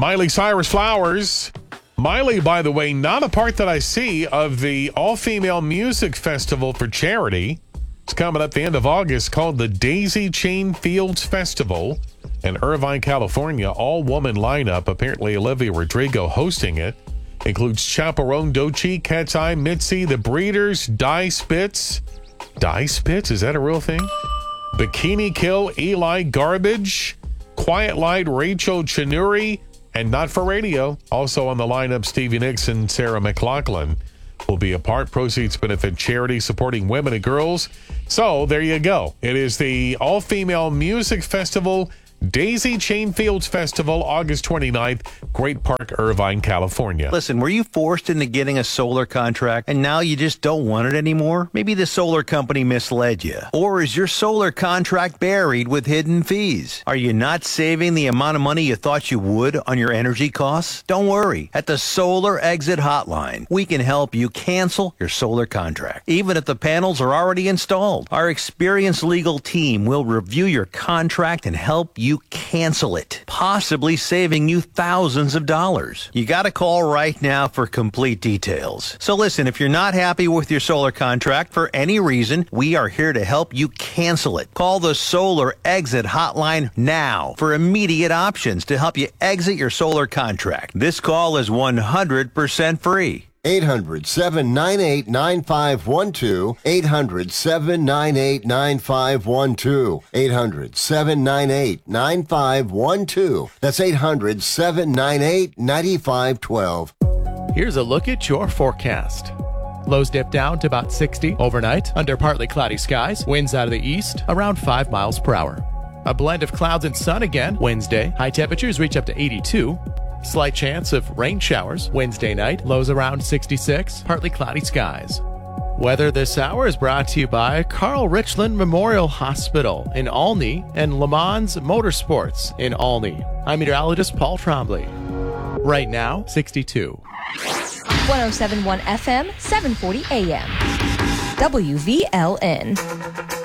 Miley Cyrus Flowers. Miley, by the way, not a part that I see of the all-female music festival for charity. It's coming up the end of August, called the Daisy Chain Fields Festival in Irvine, California. All-woman lineup. Apparently, Olivia Rodrigo hosting it. Includes Chaperone, Doechii, Cat's Eye, Mitzi, The Breeders, Die Spitz. Die Spitz? Is that a real thing? Bikini Kill, Eli Garbage, Quiet Light, Rachel Chinuri, and Not for Radio. Also on the lineup, Stevie Nicks and Sarah McLachlan will be a part. Proceeds benefit charity supporting women and girls. So there you go. It is the all-female music festival, Daisy Chain Fields Festival, August 29th, Great Park, Irvine, California. Listen, were you forced into getting a solar contract and now you just don't want it anymore? Maybe the solar company misled you. Or is your solar contract buried with hidden fees? Are you not saving the amount of money you thought you would on your energy costs? Don't worry. At the Solar Exit Hotline, we can help you cancel your solar contract, even if the panels are already installed. Our experienced legal team will review your contract and help you cancel it, possibly saving you thousands of dollars. You got to call right now for complete details. So listen, if you're not happy with your solar contract for any reason, we are here to help you cancel it. Call the Solar Exit Hotline now for immediate options to help you exit your solar contract. This call is 100% free. 800-798-9512. 800-798-9512. 800-798-9512. That's 800-798-9512. Here's a look at your forecast. Lows dip down to about 60 overnight under partly cloudy skies. Winds out of the east around 5 miles per hour. A blend of clouds and sun again Wednesday. High temperatures reach up to 82. Slight chance of rain showers Wednesday night. Lows around 66. Partly cloudy skies. Weather this hour is brought to you by Carl Richland Memorial Hospital in Olney and Le Mans Motorsports in Olney. I'm meteorologist Paul Trombley. Right now, 62. 107.1 FM, 740 AM. WVLN.